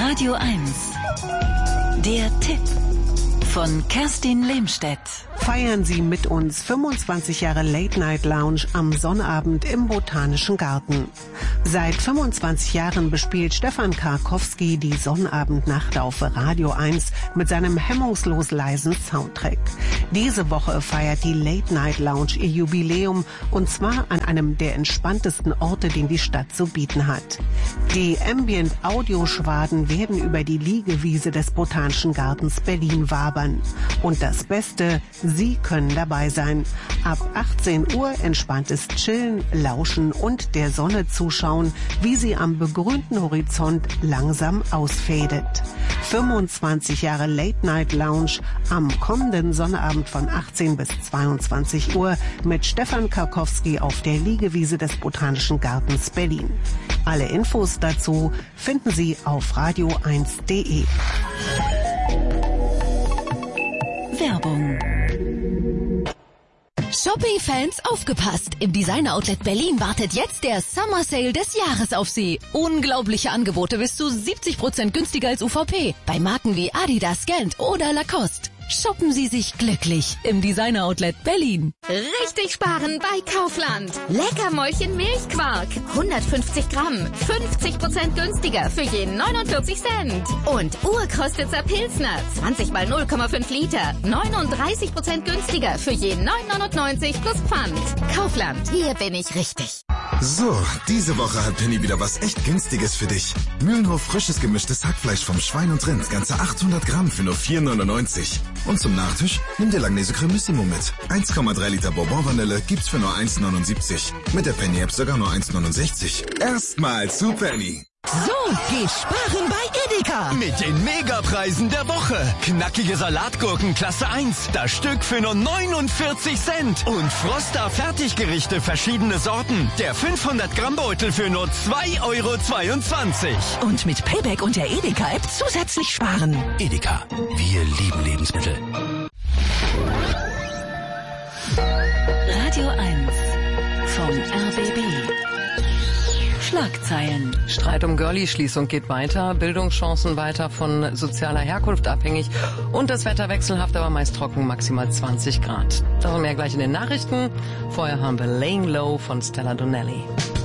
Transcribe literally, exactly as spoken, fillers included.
Radio eins. Der Tipp von Kerstin Lehmstedt. Feiern Sie mit uns fünfundzwanzig Jahre Late Night Lounge am Sonnabend im Botanischen Garten. Seit fünfundzwanzig Jahren bespielt Stefan Karkowski die Sonnabendnacht auf Radio eins mit seinem hemmungslos leisen Soundtrack. Diese Woche feiert die Late Night Lounge ihr Jubiläum, und zwar an einem der entspanntesten Orte, den die Stadt zu bieten hat. Die Ambient-Audio-Schwaden werden über die Liegewiese des Botanischen Gartens Berlin wabern. Und das Beste, Sie können dabei sein. Ab achtzehn Uhr entspanntes Chillen, Lauschen und der Sonne zuschauen, wie sie am begrünten Horizont langsam ausfadet. fünfundzwanzig Jahre Late Night Lounge am kommenden Sonnabend von achtzehn bis zweiundzwanzig Uhr mit Stefan Karkowski auf der Liegewiese des Botanischen Gartens Berlin. Alle Infos dazu finden Sie auf radio eins punkt de. Werbung. Shopping-Fans, aufgepasst! Im Designer-Outlet Berlin wartet jetzt der Summer Sale des Jahres auf Sie. Unglaubliche Angebote bis zu siebzig Prozent günstiger als U V P. Bei Marken wie Adidas, Gant oder Lacoste. Shoppen Sie sich glücklich im Designer-Outlet Berlin. Richtig sparen bei Kaufland. Leckermäulchen Milchquark. hundertfünfzig Gramm. fünfzig Prozent günstiger für je neunundvierzig Cent. Und Urkostitzer Pilsner. zwanzig mal null Komma fünf Liter. neununddreißig Prozent günstiger für je neun neunundneunzig plus Pfand. Kaufland. Hier bin ich richtig. So, diese Woche hat Penny wieder was echt Günstiges für dich. Mühlenhof frisches gemischtes Hackfleisch vom Schwein und Rind. Ganze achthundert Gramm für nur vier neunundneunzig. Und zum Nachtisch nimm dir Langnese Cremissimo mit. eins Komma drei Liter Bourbon-Vanille gibt's für nur eins neunundsiebzig. Mit der Penny-App sogar nur eins neunundsechzig. Erstmal zu Penny. So, geh sparen bei Edeka. Mit den Megapreisen der Woche. Knackige Salatgurken Klasse eins. Das Stück für nur neunundvierzig Cent. Und Froster Fertiggerichte verschiedene Sorten. Der fünfhundert Gramm Beutel für nur zwei Euro zweiundzwanzig. Und mit Payback und der Edeka-App zusätzlich sparen. Edeka. Wir lieben Lebensmittel. Radio eins vom R B B. Schlagzeilen. Streit um Girlie-Schließung geht weiter, Bildungschancen weiter von sozialer Herkunft abhängig und das Wetter wechselhaft, aber meist trocken, maximal zwanzig Grad. Darum mehr gleich in den Nachrichten. Vorher haben wir Laying Low von Stella Donnelly.